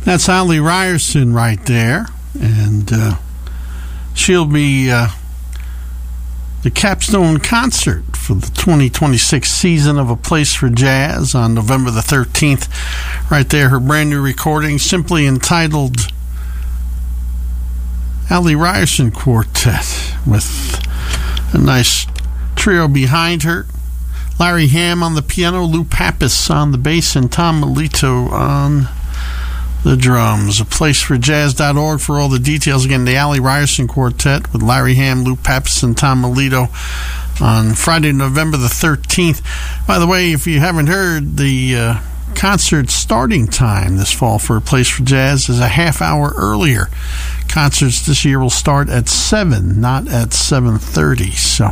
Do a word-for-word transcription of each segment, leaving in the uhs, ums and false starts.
That's Allie Ryerson right there, and uh, she'll be uh, the capstone concert for the twenty twenty-six season of A Place for Jazz on November the thirteenth. Right there, her brand new recording, simply entitled Allie Ryerson Quartet, with a nice trio behind her. Larry Hamm on the piano, Lou Pappas on the bass, and Tom Melito on the drums. A place for jazz dot org for all the details. Again, the Allie Ryerson Quartet with Larry Hamm, Lou Pappas, and Tom Melito on Friday, November the thirteenth. By the way, if you haven't heard, the uh, concert starting time this fall for A Place for Jazz is a half hour earlier. Concerts this year will start at seven, not at seven thirty. So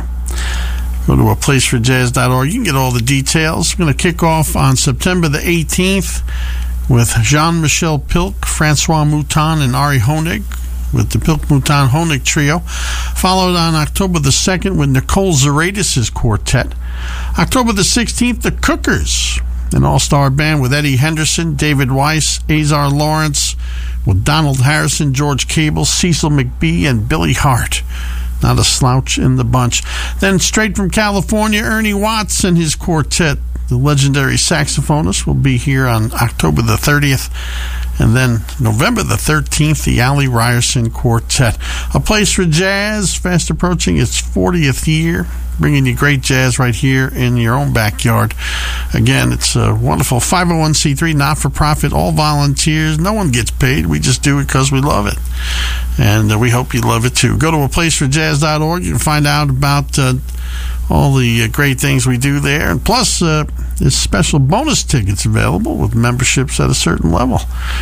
go to a place for jazz dot org. You can get all the details. We're going to kick off on September the eighteenth with Jean-Michel Pilk, Francois Mouton, and Ari Honig with the Pilk Mouton Honig Trio. Followed on October the second with Nicole Zaraidis' quartet. October the sixteenth, the Cookers, an all-star band with Eddie Henderson, David Weiss, Azar Lawrence, with Donald Harrison, George Cable, Cecil McBee, and Billy Hart. Not a slouch in the bunch. Then straight from California, Ernie Watts and his quartet. The legendary saxophonist will be here on October the thirtieth. And then November the thirteenth, the Allie Ryerson Quartet. A Place for Jazz, fast approaching its fortieth year, bringing you great jazz right here in your own backyard. Again, it's a wonderful five oh one c three, not-for-profit, all volunteers. No one gets paid. We just do it because we love it. And uh, we hope you love it too. Go to a place for jazz dot org. You can find out about uh, all the uh, great things we do there. And plus, uh, there's special bonus tickets available with memberships at a certain level.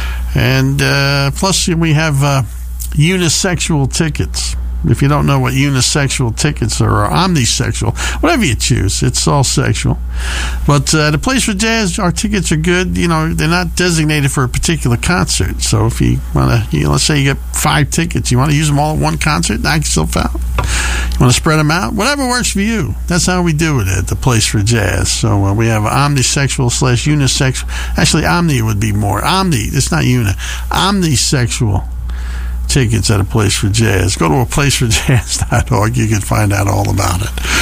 And uh, plus, we have uh, unisexual tickets. If you don't know what unisexual tickets are, or omnisexual, whatever you choose, it's all sexual. But uh, the Place for Jazz, our tickets are good. You know, they're not designated for a particular concert. So if you want to, you know, let's say you get five tickets, you want to use them all at one concert, knock yourself out. You want to spread them out? Whatever works for you. That's how we do it at the Place for Jazz. So uh, we have omnisexual slash unisexual. Actually, omni would be more. Omni, it's not uni. Omnisexual tickets at A Place for Jazz. Go to a place for jazz dot org. You can find out all about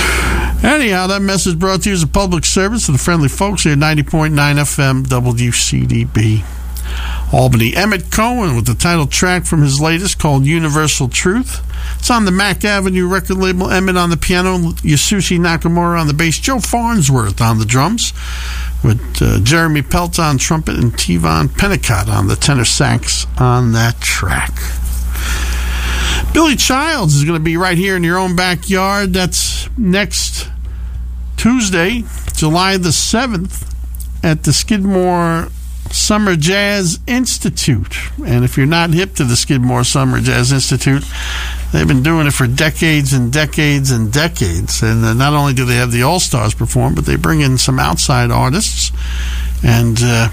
it. Anyhow, that message brought to you as a public service to the friendly folks here at ninety point nine F M W C D B. Albany. Emmett Cohen with the title track from his latest called Universal Truth. It's on the Mack Avenue record label. Emmett on the piano, Yasushi Nakamura on the bass, Joe Farnsworth on the drums, with uh, Jeremy Pelt on trumpet and Tivon Pennicott on the tenor sax on that track. Billy Childs is going to be right here in your own backyard. That's next Tuesday, July the seventh, at the Skidmore Summer Jazz Institute. And if you're not hip to the Skidmore Summer Jazz Institute, they've been doing it for decades and decades and decades. And uh, not only do they have the All-Stars perform, but they bring in some outside artists. And uh,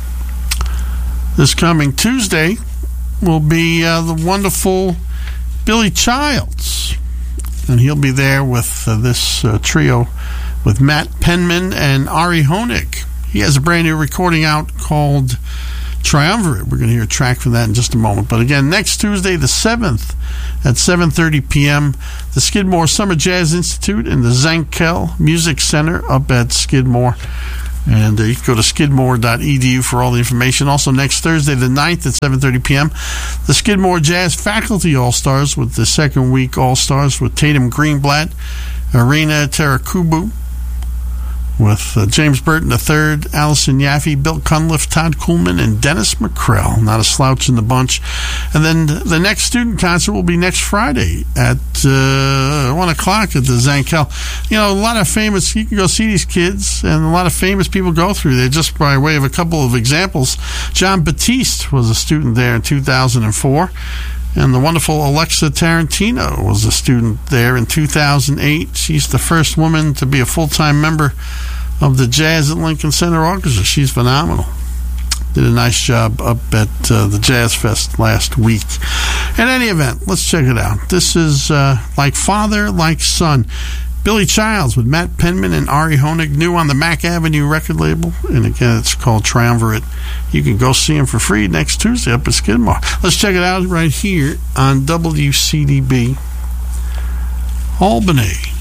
this coming Tuesday will be uh, the wonderful Billy Childs. And he'll be there with uh, this uh, trio with Matt Penman and Ari Honig. He has a brand new recording out called Triumvirate. We're going to hear a track from that in just a moment. But again, next Tuesday, the seventh, at seven thirty p.m., the Skidmore Summer Jazz Institute in the Zankel Music Center up at Skidmore. And uh, you can go to skidmore dot e d u for all the information. Also, next Thursday, the ninth, at seven thirty p.m., the Skidmore Jazz Faculty All-Stars with the second week All-Stars with Tatum Greenblatt, Irina Terakubu, with uh, James Burton the third, Allison Yaffe, Bill Cunliffe, Todd Kuhlman, and Dennis McCrell. Not a slouch in the bunch. And then the next student concert will be next Friday at uh, one o'clock at the Zankel. You know, a lot of famous, you can go see these kids, and a lot of famous people go through there. Just by way of a couple of examples, John Batiste was a student there in two thousand four. And the wonderful Alexa Tarantino was a student there in two thousand eight. She's the first woman to be a full-time member of the Jazz at Lincoln Center Orchestra. She's phenomenal. Did a nice job up at uh, the Jazz Fest last week. In any event, let's check it out. This is uh, Like Father, Like Son. Billy Childs with Matt Penman and Ari Honig, new on the Mack Avenue record label. And again, it's called Triumvirate. You can go see him for free next Tuesday up at Skidmore. Let's check it out right here on W C D B Albany.